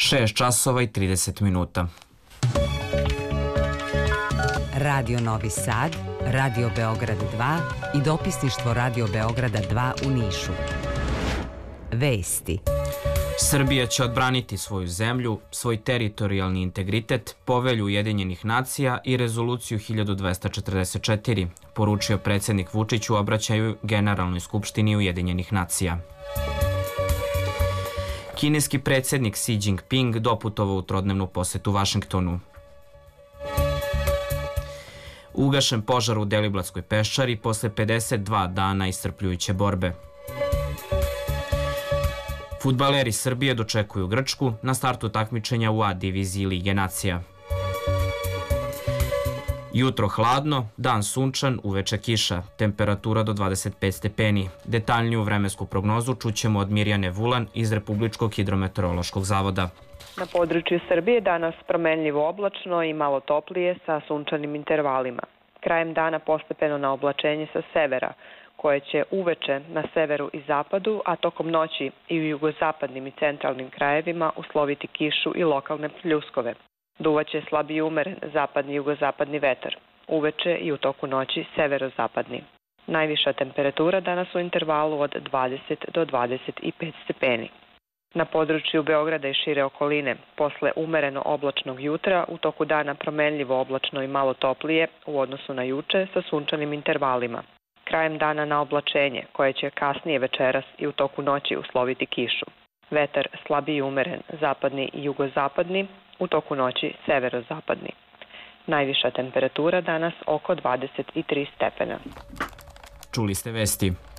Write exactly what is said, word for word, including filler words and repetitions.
šest časova i trideset minuta. Radio Novi Sad, Radio Beograd dva i dopisništvo Radio Beograda dva u Nišu. Vesti. Srbija će odbraniti svoju zemlju, svoj teritorijalni integritet, povelju Ujedinjenih nacija i rezoluciju hiljadu dvesta četrdeset četiri, poručio predsjednik Vučić u obraćaju Generalnoj skupštini Ujedinjenih nacija. Kineski predsjednik Xi Jinping doputovao u trodnevnu posetu Vašingtonu. Ugašen požar u Deliblatskoj peščari posle pedeset dva dana iscrpljujuće borbe. Fudbaleri Srbije dočekuju Grčku na startu takmičenja u A diviziji Lige nacija. Jutro hladno, dan sunčan, uveče kiša, temperatura do dvadeset pet stepeni. Detaljniju vremensku prognozu čućemo od Mirjane Vulan iz Republičkog hidrometeorološkog zavoda. Na području Srbije danas promenljivo oblačno i malo toplije sa sunčanim intervalima. Krajem dana postepeno na oblačenje sa severa, koje će uveče na severu i zapadu, a tokom noći i u jugozapadnim i centralnim krajevima usloviti kišu i lokalne pljuskove. Duvaće slab i umeren zapadni i jugozapadni vetar. Uveče i u toku noći severozapadni. Najviša temperatura danas u intervalu od dvadeset do dvadeset pet stepeni. Na području Beograda i šire okoline, posle umereno oblačnog jutra, u toku dana promenljivo oblačno i malo toplije u odnosu na juče sa sunčanim intervalima. Krajem dana na oblačenje, koje će kasnije večeras i u toku noći usloviti kišu. Vetar slabiji i umeren, zapadni i jugozapadni, u toku noći severozapadni. Najviša temperatura danas oko dvadeset tri stepena. Čuli ste vesti.